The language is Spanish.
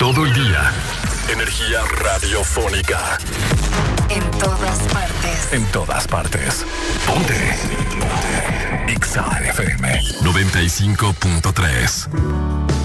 todo el día. Energía radiofónica. En todas partes. En todas partes. Ponte. Ponte. Exa FM 95.3.